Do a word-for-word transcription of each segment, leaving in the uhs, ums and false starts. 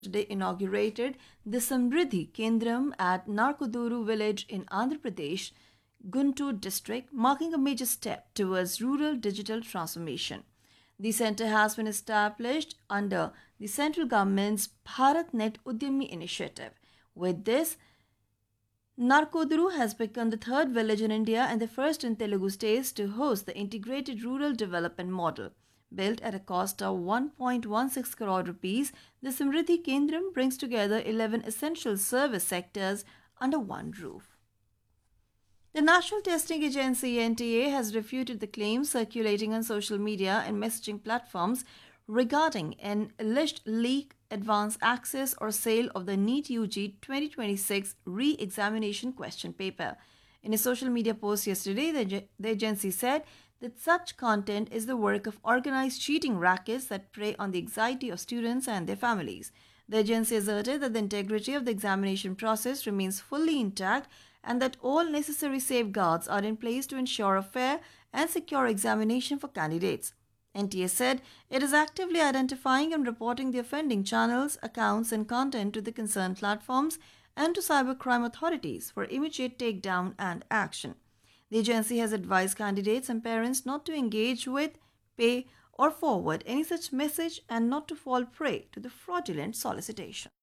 today inaugurated the Samriddhi Kendram at Narkoduru village in Andhra Pradesh, Guntur district, marking a major step towards rural digital transformation. The center has been established under the central government's BharatNet Udyami initiative. With this, Narkoduru has become the third village in India and the first in Telugu states to host the integrated rural development model. Built at a cost of one point one six crore rupees, the Samriddhi Kendram brings together eleven essential service sectors under one roof. The National Testing Agency N T A has refuted the claims circulating on social media and messaging platforms regarding an alleged leak, advance access, or sale of the NEET U G twenty twenty-six re examination question paper. In a social media post yesterday, the, the agency said that such content is the work of organized cheating rackets that prey on the anxiety of students and their families. The agency asserted that the integrity of the examination process remains fully intact and that all necessary safeguards are in place to ensure a fair and secure examination for candidates. N T A said it is actively identifying and reporting the offending channels, accounts, and content to the concerned platforms and to cybercrime authorities for immediate takedown and action. The agency has advised candidates and parents not to engage with, pay, or forward any such message and not to fall prey to the fraudulent solicitation.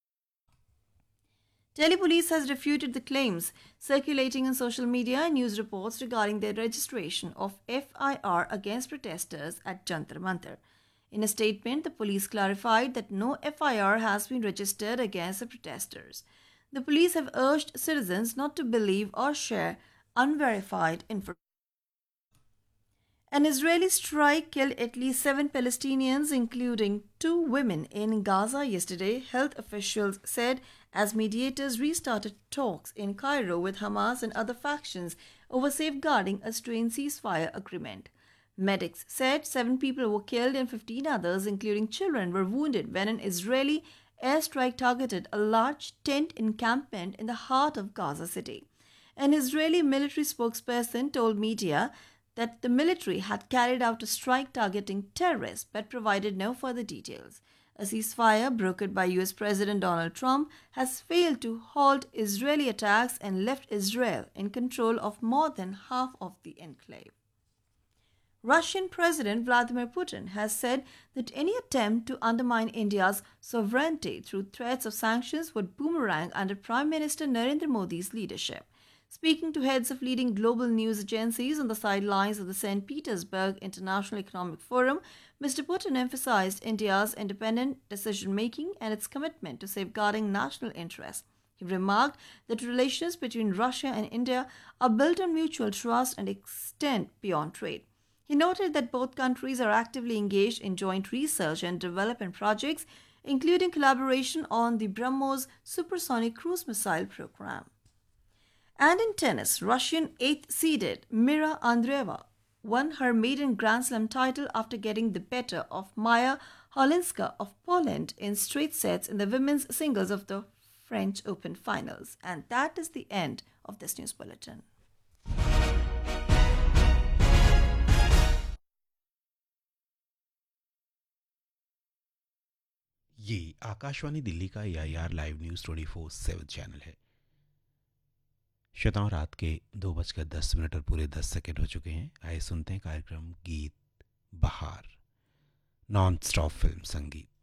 Delhi Police has refuted the claims circulating on social media and news reports regarding their registration of F I R against protesters at Jantar Mantar. In a statement, the police clarified that no F I R has been registered against the protesters. The police have urged citizens not to believe or share unverified information. An Israeli strike killed at least seven Palestinians, including two women, in Gaza yesterday, health officials said, as mediators restarted talks in Cairo with Hamas and other factions over safeguarding a strained ceasefire agreement. Medics said seven people were killed and fifteen others, including children, were wounded when an Israeli airstrike targeted a large tent encampment in the heart of Gaza City. An Israeli military spokesperson told media that the military had carried out a strike targeting terrorists but provided no further details. A ceasefire brokered by U S President Donald Trump has failed to halt Israeli attacks and left Israel in control of more than half of the enclave. Russian President Vladimir Putin has said that any attempt to undermine India's sovereignty through threats of sanctions would boomerang under Prime Minister Narendra Modi's leadership. Speaking to heads of leading global news agencies on the sidelines of the Saint Petersburg International Economic Forum, Mister Putin emphasized India's independent decision-making and its commitment to safeguarding national interests. He remarked that relations between Russia and India are built on mutual trust and extend beyond trade. He noted that both countries are actively engaged in joint research and development projects, including collaboration on the BrahMos supersonic cruise missile program. And in tennis, Russian eighth-seeded Mira Andreeva won her maiden Grand Slam title after getting the better of Maya Holinska of Poland in straight sets in the women's singles of the French Open finals. And that is the end of this news bulletin. ये आकाशवाणी दिल्ली का ए I R live news twenty four seven channel है। श्रोताओं, रात के दो बजकर दस minute और पूरे दस सेकेंड हो चुके हैं। आइए सुनते हैं कार्यक्रम गीत बहार, नॉन स्टॉप फिल्म संगीत।